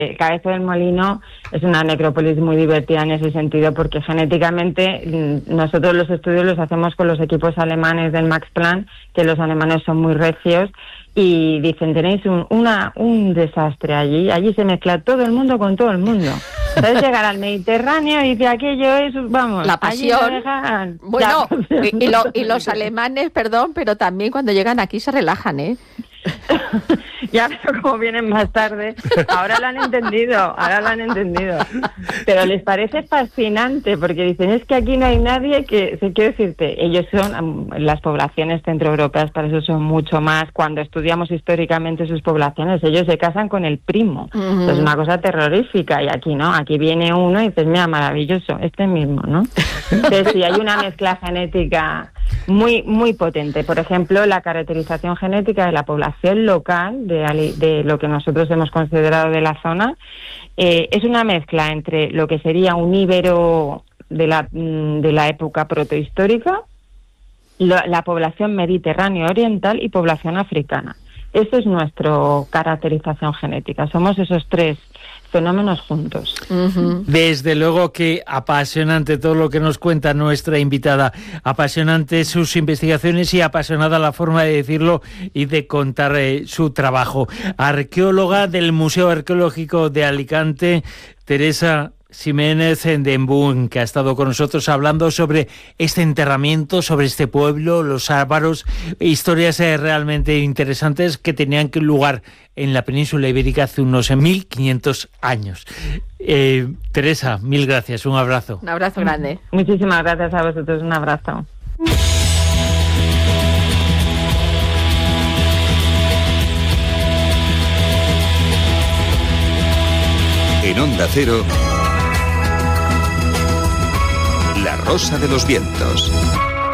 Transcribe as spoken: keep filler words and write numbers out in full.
El Cabezo del Molino es una necrópolis muy divertida en ese sentido, porque genéticamente nosotros los estudios los hacemos con los equipos alemanes del Max Planck, que los alemanes son muy recios, y dicen, tenéis un, una, un desastre allí, allí se mezcla todo el mundo con todo el mundo. Entonces llegar al Mediterráneo y dice, aquello es, vamos, la pasión. Allí lo dejan, bueno, la pasión. Y, y, lo, y los alemanes, perdón, pero también cuando llegan aquí se relajan, ¿eh? Ya veo cómo vienen más tarde. Ahora lo han entendido, ahora lo han entendido. Pero les parece fascinante porque dicen, es que aquí no hay nadie que, se quiere decirte, ellos son, las poblaciones centroeuropeas para eso son mucho más. Cuando estudiamos históricamente sus poblaciones, ellos se casan con el primo. Uh-huh. Es una cosa terrorífica, y aquí no, aquí viene uno y dices, mira, maravilloso, este mismo, ¿no? Entonces sí, hay una mezcla genética muy muy potente. Por ejemplo, la caracterización genética de la población local, de, de lo que nosotros hemos considerado de la zona, eh, es una mezcla entre lo que sería un íbero de la, de la época protohistórica, lo, la población mediterránea oriental y población africana. Esa es nuestra caracterización genética. Somos esos tres fenómenos juntos. Uh-huh. Desde luego que apasionante todo lo que nos cuenta nuestra invitada, apasionante sus investigaciones y apasionada la forma de decirlo y de contar eh, su trabajo. Arqueóloga del Museo Arqueológico de Alicante, Teresa Ximénez de Embún, que ha estado con nosotros hablando sobre este enterramiento, sobre este pueblo, los Álvaros, historias eh, realmente interesantes que tenían lugar en la península ibérica hace unos mil quinientos años. Eh, Teresa, mil gracias, un abrazo. Un abrazo grande. Muchísimas gracias a vosotros, un abrazo. En Onda Cero, La Rosa de los Vientos.